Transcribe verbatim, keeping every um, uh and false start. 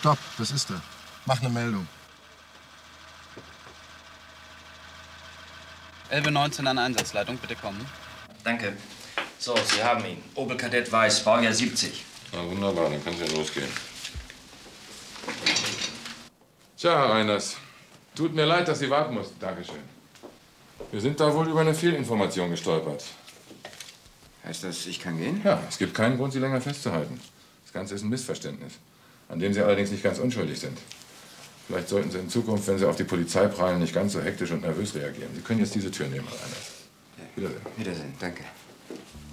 Stopp, das ist er. Mach eine Meldung. elf Uhr neunzehn an Einsatzleitung, bitte kommen. Danke. So, Sie haben ihn. Opel Kadett Weiß, Baujahr siebzig. Na wunderbar, dann kann es ja losgehen. Tja, Herr Reiners, tut mir leid, dass Sie warten mussten. Dankeschön. Wir sind da wohl über eine Fehlinformation gestolpert. Heißt das, ich kann gehen? Ja, es gibt keinen Grund, Sie länger festzuhalten. Das Ganze ist ein Missverständnis, an dem Sie allerdings nicht ganz unschuldig sind. Vielleicht sollten Sie in Zukunft, wenn Sie auf die Polizei prallen, nicht ganz so hektisch und nervös reagieren. Sie können jetzt diese Tür nehmen, Herr Reiners. Ja. Wiedersehen. Wiedersehen, danke.